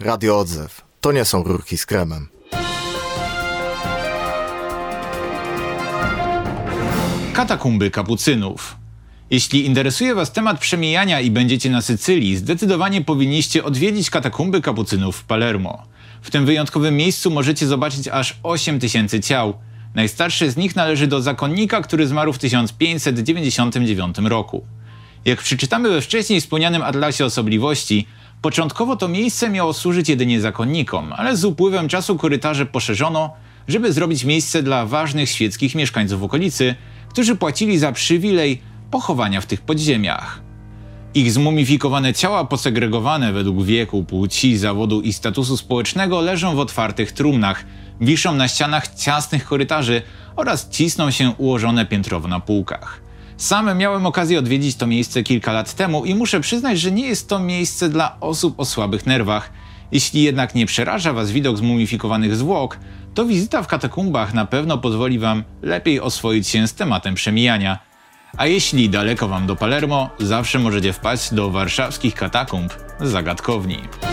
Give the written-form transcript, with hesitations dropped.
Radio Odzew. To nie są rurki z kremem. Katakumby kapucynów. Jeśli interesuje Was temat przemijania i będziecie na Sycylii, zdecydowanie powinniście odwiedzić katakumby kapucynów w Palermo. W tym wyjątkowym miejscu możecie zobaczyć aż 8000 ciał. Najstarsze z nich należy do zakonnika, który zmarł w 1599 roku. Jak przeczytamy we wcześniej wspomnianym Atlasie Osobliwości, początkowo to miejsce miało służyć jedynie zakonnikom, ale z upływem czasu korytarze poszerzono, żeby zrobić miejsce dla ważnych świeckich mieszkańców okolicy, którzy płacili za przywilej pochowania w tych podziemiach. Ich zmumifikowane ciała posegregowane według wieku, płci, zawodu i statusu społecznego leżą w otwartych trumnach, wiszą na ścianach ciasnych korytarzy oraz cisną się ułożone piętrowo na półkach. Sam miałem okazję odwiedzić to miejsce kilka lat temu i muszę przyznać, że nie jest to miejsce dla osób o słabych nerwach. Jeśli jednak nie przeraża Was widok zmumifikowanych zwłok, to wizyta w katakumbach na pewno pozwoli Wam lepiej oswoić się z tematem przemijania. A jeśli daleko Wam do Palermo, zawsze możecie wpaść do warszawskich katakumb Zagadkowni.